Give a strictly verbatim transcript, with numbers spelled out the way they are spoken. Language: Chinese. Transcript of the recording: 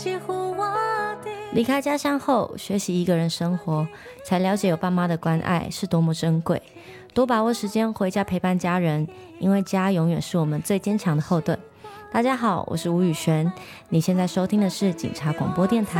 离开家乡后，学习一个人生活，才了解有爸妈的关爱是多么珍贵。多把握时间回家陪伴家人，因为家永远是我们最坚强的后盾。大家好，我是吴宇璇，你现在收听的是警察广播电台。